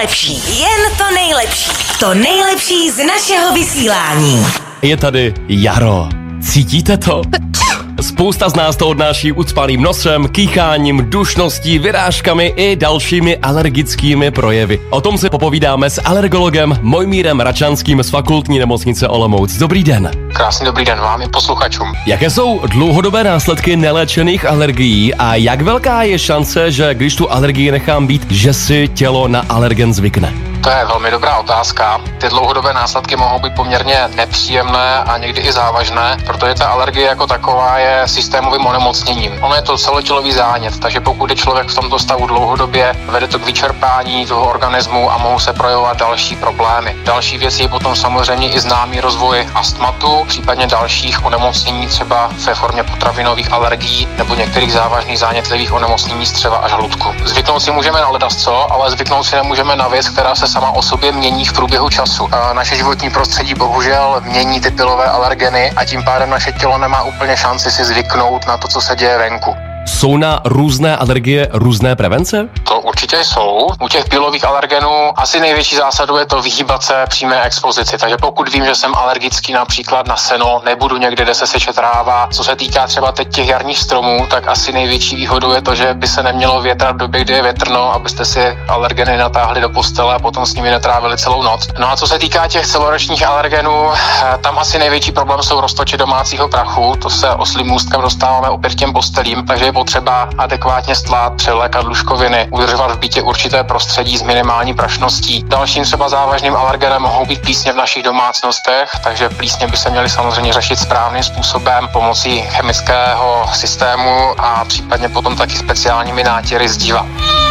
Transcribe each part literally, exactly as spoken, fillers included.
nejlepší, jen to nejlepší. To nejlepší z našeho vysílání. Je tady jaro. Cítíte to? Spousta z nás to odnáší ucpaným nosem, kýcháním, dušností, vyrážkami i dalšími alergickými projevy. O tom si popovídáme s alergologem Mojmírem Račanským z Fakultní nemocnice Olomouc. Dobrý den. Krásný dobrý den vám i posluchačům. Jaké jsou dlouhodobé následky neléčených alergií a jak velká je šance, že když tu alergii nechám být, že si tělo na alergen zvykne? To je velmi dobrá otázka. Ty dlouhodobé následky mohou být poměrně nepříjemné a někdy i závažné, protože ta alergie jako taková je systémovým onemocněním. Ono je to celotělový zánět, takže pokud je člověk v tomto stavu dlouhodobě, vede to k vyčerpání toho organismu a mohou se projevovat další problémy. Další věc je potom samozřejmě i známý rozvoj astmatu, případně dalších onemocnění třeba ve formě potravinových alergií nebo některých závažných zánětlivých onemocnění střeva a žaludku. Zvyknout si můžeme na ledasco, ale zvyknout si nemůžeme na věc, která se sama o sobě mění v průběhu času. A naše životní prostředí bohužel mění ty pilové alergeny a tím pádem naše tělo nemá úplně šanci si zvyknout na to, co se děje venku. Jsou na různé alergie různé prevence? To určitě jsou. U těch pilových alergenů asi největší zásadou je to vyhýbat se přímé expozici. Takže pokud vím, že jsem alergický například na seno, nebudu někde, kde se seče tráva. Co se týká třeba teď těch jarních stromů, tak asi největší výhodou je to, že by se nemělo větrat v době, kdy je větrno, abyste si alergeny natáhli do postele a potom s nimi netrávili celou noc. No a co se týká těch celoročních alergenů, tam asi největší problém jsou roztoče domácího prachu. To se oslím můstkam dostáváme opět těm postelím, takže je potřeba adekvátně stlát, převlékat lůžkoviny, udržovat v bytě určité prostředí s minimální prašností. Dalším třeba závažným alergenem mohou být plísně v našich domácnostech, takže plísně by se měly samozřejmě řešit správným způsobem pomocí chemického systému a případně potom taky speciálními nátěry z díla.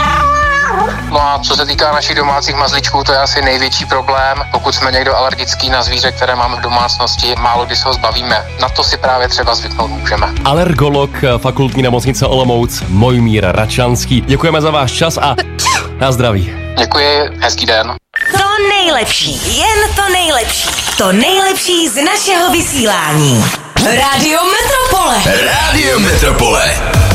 No a co se týká našich domácích mazlíčků, to je asi největší problém. Pokud jsme někdo alergický na zvíře, které máme v domácnosti, málo kdy se ho zbavíme. Na to si právě třeba zvyknout můžeme. Alergolog Fakultní nemocnice Olomouc Mojmír Račanský. Děkujeme za váš čas a na zdraví. Děkuji, hezký den. To nejlepší, jen to nejlepší. To nejlepší z našeho vysílání. Rádio Metropole. Rádio Metropole.